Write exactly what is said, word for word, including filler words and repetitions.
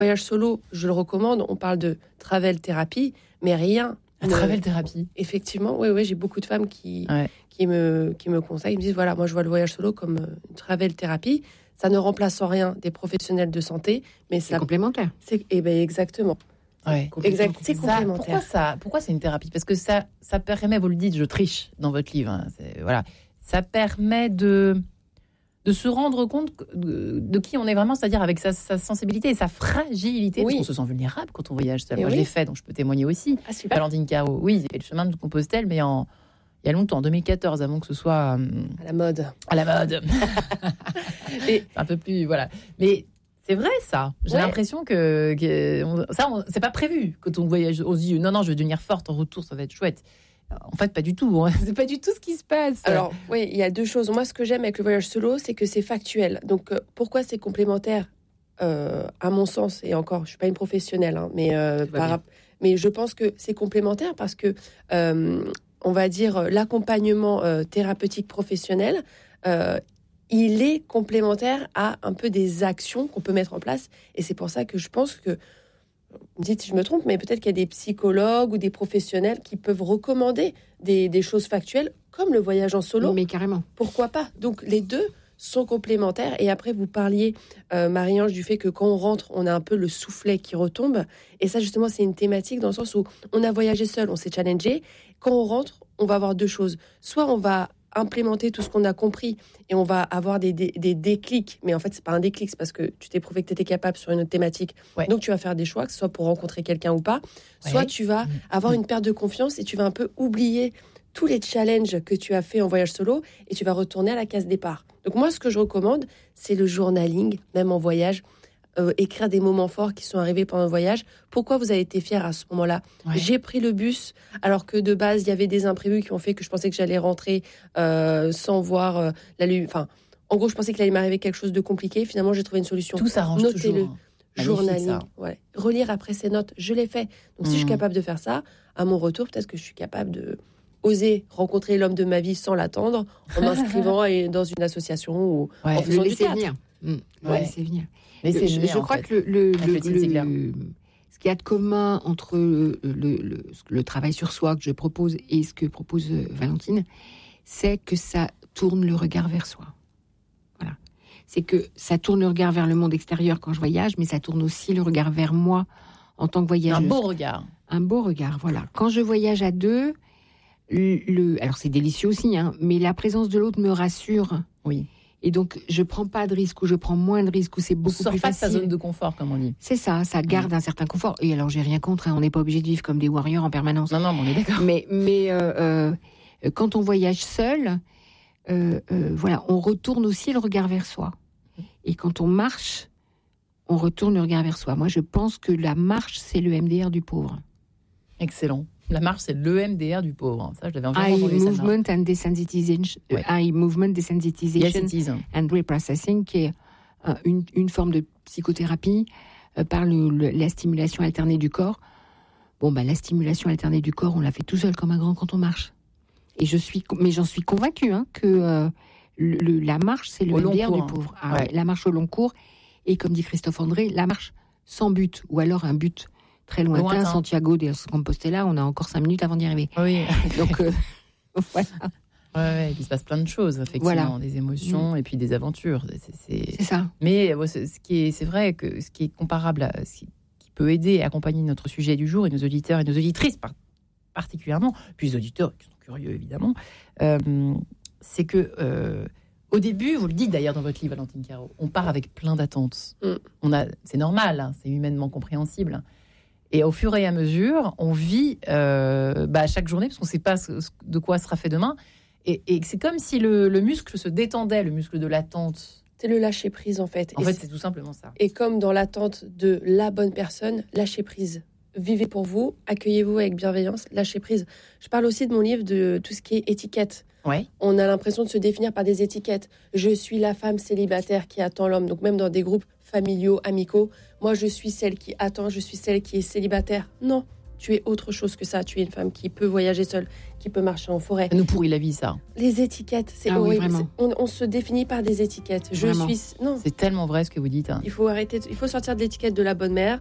Voyage solo, je le recommande. On parle de travel thérapie, mais rien. La ne... travel thérapie. Effectivement, oui, oui, j'ai beaucoup de femmes qui, ouais. qui, me, qui me conseillent. Ils me disent, voilà, moi, je vois le voyage solo comme une travel thérapie. Ça ne remplace en rien des professionnels de santé, mais c'est ça... complémentaire. C'est, eh ben, exactement. Ouais. Exact, c'est ça, complémentaire. Pourquoi, ça, pourquoi c'est une thérapie ? Parce que ça, ça permet, vous le dites, je triche dans votre livre, hein, c'est, voilà, ça permet de... de se rendre compte de, de qui on est vraiment, c'est-à-dire avec sa, sa sensibilité et sa fragilité, oui. Parce qu'on se sent vulnérable quand on voyage seul. Et Moi, oui. je l'ai fait, donc je peux témoigner aussi. Ah, super. Valentine Caro, oui, j'ai fait le chemin de Compostelle, mais en, il y a longtemps, en deux mille quatorze, avant que ce soit... Euh, à la mode. À la mode. Et un peu plus, voilà. Mais c'est vrai, ça. J'ai ouais. l'impression que, que on, ça, on, c'est pas prévu. Quand on voyage, on se dit, non, non, je vais devenir forte en retour, ça va être chouette. En fait, pas du tout. Hein. C'est pas du tout ce qui se passe. Alors, oui, il y a deux choses. Moi, ce que j'aime avec le voyage solo, c'est que c'est factuel. Donc, euh, pourquoi c'est complémentaire euh, à mon sens, et encore, je suis pas une professionnelle, hein, mais, euh, par, mais je pense que c'est complémentaire parce que, euh, on va dire, l'accompagnement euh, thérapeutique professionnel, euh, il est complémentaire à un peu des actions qu'on peut mettre en place. Et c'est pour ça que je pense que, vous me dites si je me trompe, mais peut-être qu'il y a des psychologues ou des professionnels qui peuvent recommander des, des choses factuelles, comme le voyage en solo. Mais carrément. Pourquoi pas ? Donc, les deux sont complémentaires. Et après, vous parliez, euh, Marie-Ange, du fait que quand on rentre, on a un peu le soufflet qui retombe. Et ça, justement, c'est une thématique dans le sens où on a voyagé seul, on s'est challengé. Quand on rentre, on va avoir deux choses. Soit on va implémenter tout ce qu'on a compris et on va avoir des, des, des déclics, mais en fait c'est pas un déclic, c'est parce que tu t'es prouvé que tu étais capable sur une autre thématique, ouais. donc tu vas faire des choix, que ce soit pour rencontrer quelqu'un ou pas, ouais. soit tu vas avoir une perte de confiance et tu vas un peu oublier tous les challenges que tu as fait en voyage solo et tu vas retourner à la case départ. Donc moi ce que je recommande, c'est le journaling, même en voyage, euh, écrire des moments forts qui sont arrivés pendant le voyage. Pourquoi vous avez été fier à ce moment-là ? Ouais. J'ai pris le bus alors que de base il y avait des imprévus qui ont fait que je pensais que j'allais rentrer euh, sans voir euh, la lumière. Enfin, en gros, je pensais qu'il allait m'arriver quelque chose de compliqué. Finalement, j'ai trouvé une solution. Tout s'arrange Notez-le. toujours. Journaling. Ouais. Relire après ses notes. Je l'ai fait. Donc, mmh. si je suis capable de faire ça, à mon retour, peut-être que je suis capable de oser rencontrer l'homme de ma vie sans l'attendre, en m'inscrivant dans une association ou ouais, en faisant le du théâtre. Venir. Mmh. Ouais. laisser venir. Mais c'est je, génial, je crois fait. que le, le, le, le, ce qu'il y a de commun entre le, le, le, le travail sur soi que je propose et ce que propose Valentine, c'est que ça tourne le regard vers soi. Voilà. C'est que ça tourne le regard vers le monde extérieur quand je voyage, mais ça tourne aussi le regard vers moi en tant que voyageuse. Un beau regard. Un beau regard, voilà. Quand je voyage à deux, le, le, alors c'est délicieux aussi, hein, mais la présence de l'autre me rassure. Oui. Et donc, je prends pas de risques ou je prends moins de risques ou c'est beaucoup plus facile. On sort pas de sa zone de confort, comme on dit. C'est ça, ça garde mmh. un certain confort. Et alors, j'ai rien contre, hein, on n'est pas obligé de vivre comme des warriors en permanence. Non, non, on est d'accord. Mais, mais euh, euh, quand on voyage seul, euh, euh, voilà, on retourne aussi le regard vers soi. Et quand on marche, on retourne le regard vers soi. Moi, je pense que la marche, c'est le M D R du pauvre. Excellent. La marche, c'est l'E M D R du pauvre. Ça, je l'avais entendu. Eye movement and desensitization, ouais. Eye movement desensitization yes, and reprocessing, qui est euh, une, une forme de psychothérapie euh, par le, le, la stimulation alternée du corps. Bon, bah, la stimulation alternée du corps, on la fait tout seul comme un grand quand on marche. Et je suis, mais j'en suis convaincue hein, que euh, le, le, la marche, c'est le M D R du pauvre. Ah, ouais. La marche au long cours. Et comme dit Christophe André, la marche sans but, ou alors un but très lointain, lointain. Santiago de Compostela, on a encore cinq minutes avant d'y arriver. Oui. Donc, euh, voilà. Ouais, ouais, il se passe plein de choses, effectivement, voilà. Des émotions mmh. et puis des aventures. C'est, c'est... c'est ça. Mais ouais, c'est, ce qui est, c'est vrai que ce qui est comparable, à, ce qui, qui peut aider et accompagner notre sujet du jour et nos auditeurs et nos auditrices par, particulièrement, puis les auditeurs qui sont curieux évidemment, euh, c'est que euh, au début, vous le dites d'ailleurs dans votre livre, Valentine Caro, on part avec plein d'attentes. Mmh. On a, c'est normal, hein, c'est humainement compréhensible. Et au fur et à mesure, on vit euh, bah, chaque journée, parce qu'on ne sait pas ce, de quoi sera fait demain. Et, et c'est comme si le, le muscle se détendait, le muscle de l'attente. C'est le lâcher-prise, en fait. En et fait, c'est, c'est tout simplement ça. Et comme dans l'attente de la bonne personne, lâcher-prise. Vivez pour vous, accueillez-vous avec bienveillance, lâcher-prise. Je parle aussi de mon livre de tout ce qui est étiquette. Ouais. On a l'impression de se définir par des étiquettes. Je suis la femme célibataire qui attend l'homme. Donc même dans des groupes familiaux, amicaux, moi je suis celle qui attend, je suis celle qui est célibataire. Non, tu es autre chose que ça. Tu es une femme qui peut voyager seule, qui peut marcher en forêt. Ça nous pourrit la vie, ça. Les étiquettes, c'est ah horrible. Oui, c'est, on, on se définit par des étiquettes. Je vraiment. suis... Non. C'est tellement vrai ce que vous dites. Hein. Il faut arrêter, il faut sortir de l'étiquette de la bonne mère.